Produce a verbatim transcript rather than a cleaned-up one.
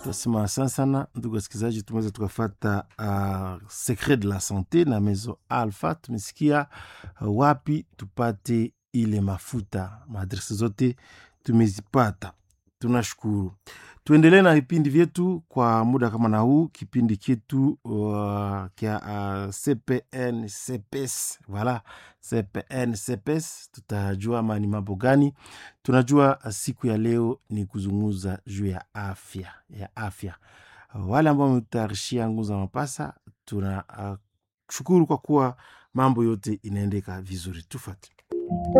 Tunasema asante sana ndugu wasikilizaji, tumeweza tukafuata uh, Secret de la Sante na Maison Alpha. Tumesikia uh, wapi tupate ile mafuta, maadresi zote tumezipata. Tunashukuru. Tuendelee na vipindi vyetu kwa muda kama na huu. Kipindi kitu uh, kia uh, C P N C P S, voilà, C P N C P S. Tutajua mani mambo gani. Tunajua uh, siku ya leo ni kuzungumza juu ya afya, ya afya. Uh, wale ambao wametayarishia nguza mapasa, tuna uh, shukuru kwa kuwa mambo yote inaendeka vizuri. Tufate.